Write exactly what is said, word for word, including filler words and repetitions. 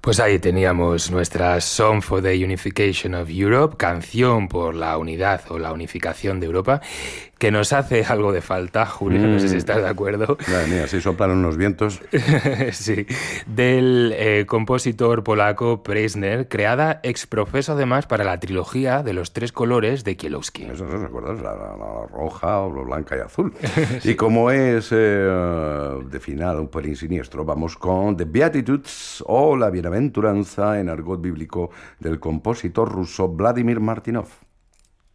Pues ahí teníamos nuestra Song for the Unification of Europe, canción por la unidad o la unificación de Europa, que nos hace algo de falta, Julio, mm. no sé si estás de acuerdo. Madre mía, si soplan unos vientos. Sí, del eh, compositor polaco Preissner, creada ex profeso además para la trilogía de los tres colores de Kiełowski. Eso no recuerdas, la, la, la roja, o la blanca y azul. Sí. Y como es eh, de final un pelín siniestro, vamos con The Beatitudes o la bienaventuranza en argot bíblico del compositor ruso Vladimir Martynov.